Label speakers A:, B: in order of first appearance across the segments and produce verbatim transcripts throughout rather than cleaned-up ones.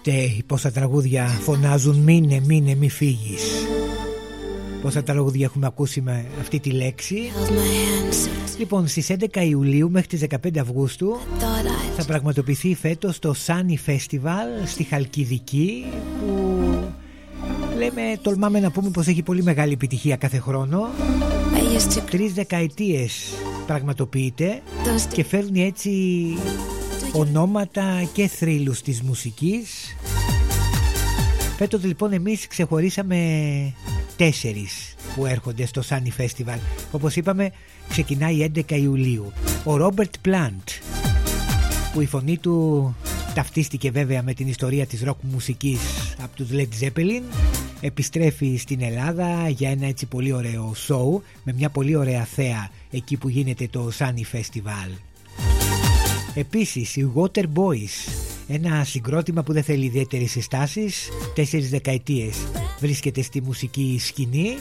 A: Ακούστε πόσα τραγούδια φωνάζουν μείνε, μείνε, μη φύγεις. Πόσα τραγούδια έχουμε ακούσει με αυτή τη λέξη. Λοιπόν, στις έντεκα Ιουλίου μέχρι τις δεκαπέντε Αυγούστου θα πραγματοποιηθεί φέτος το Sunny Festival στη Χαλκιδική, που λέμε, τολμάμε να πούμε πως έχει πολύ μεγάλη επιτυχία κάθε χρόνο. Τρεις δεκαετίες πραγματοποιείται και φέρνει έτσι ονόματα και θρύλους της μουσικής. Φέτος λοιπόν εμείς ξεχωρίσαμε τέσσερις που έρχονται στο Sunny Festival. Όπως είπαμε, ξεκινάει έντεκα Ιουλίου. Ο Robert Plant, που η φωνή του ταυτίστηκε βέβαια με την ιστορία της rock μουσικής από τους Led Zeppelin, επιστρέφει στην Ελλάδα για ένα έτσι πολύ ωραίο show με μια πολύ ωραία θέα εκεί που γίνεται το Sunny Festival. Επίσης οι Water Boys, ένα συγκρότημα που δεν θέλει ιδιαίτερες συστάσεις, τέσσερις δεκαετίες βρίσκεται στη μουσική σκηνή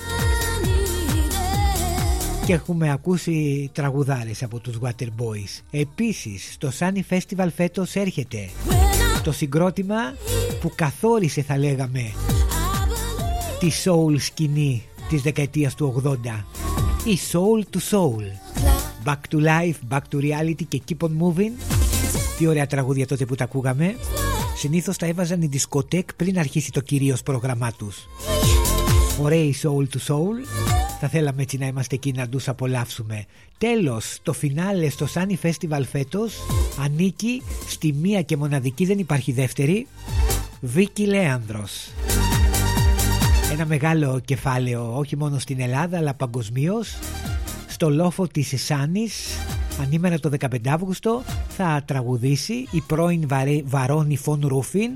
A: και έχουμε ακούσει τραγουδάρες από τους Water Boys. Επίσης στο Sunny Festival φέτος έρχεται το συγκρότημα που καθόρισε, θα λέγαμε, τη soul σκηνή της δεκαετίας του ογδόντα, η Soul to Soul. Back to Life, Back to Reality και Keep on Moving. Τι ωραία τραγούδια τότε που τα ακούγαμε. Συνήθως τα έβαζαν οι δισκοτέκ πριν αρχίσει το κυρίως πρόγραμμά τους. Ωραίοι Soul to Soul. Θα θέλαμε έτσι να είμαστε εκεί να τους απολαύσουμε. Τέλος, το φινάλε στο Sunny Festival φέτος ανήκει στη μία και μοναδική, δεν υπάρχει δεύτερη, Βίκη Λέανδρος. Ένα μεγάλο κεφάλαιο όχι μόνο στην Ελλάδα αλλά παγκοσμίως. Στο λόφο της Σάνης, ανήμερα το δεκαπέντε Αύγουστο, θα τραγουδήσει η πρώην Βαρόνι Φον Ρούφιν,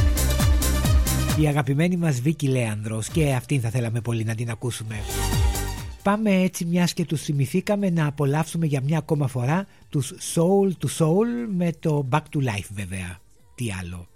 A: η αγαπημένη μας Βίκη Λέανδρος, και αυτήν θα θέλαμε πολύ να την ακούσουμε. Πάμε έτσι, μιας και τους θυμηθήκαμε, να απολαύσουμε για μια ακόμα φορά τους Soul to Soul με το Back to Life βέβαια. Τι άλλο.